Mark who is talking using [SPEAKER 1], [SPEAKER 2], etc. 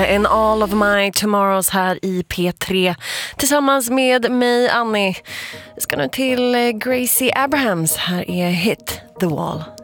[SPEAKER 1] In All of My Tomorrows här i P3 tillsammans med mig, Annie. Vi ska nu till Gracie Abrahams. Här är Hit the Wall.